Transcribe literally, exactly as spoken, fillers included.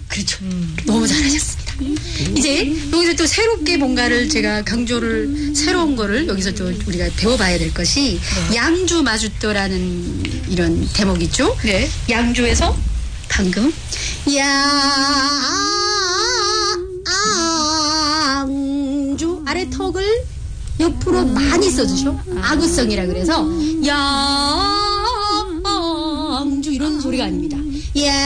그렇죠. 음. 너무 잘하셨습니다. 이제 여기서 또 새롭게 뭔가를 제가 강조를 새로운 거를 여기서 또 우리가 배워봐야 될 것이 네. 양주 마주또라는 이런 대목이죠. 네. 양주에서 방금 양주 아래 턱을 옆으로 많이 써주셔. 아구성이라 그래서 양주 이런 소리가 아닙니다. 양